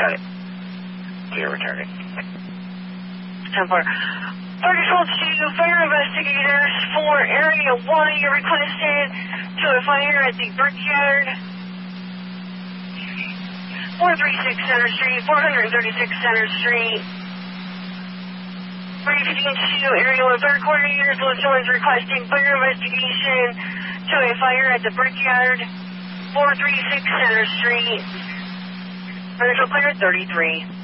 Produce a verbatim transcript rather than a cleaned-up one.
Got it. Clear returning. ten four. Fire Control to fire investigators for Area one. You're requested to a fire at the Brickyard. four thirty-six Center Street, four thirty-six Center Street. Briefing to Area one third quarter units. Someone's requesting fire investigation to a fire at the Brickyard, four thirty-six Center Street. Fire Control clear, thirty-three.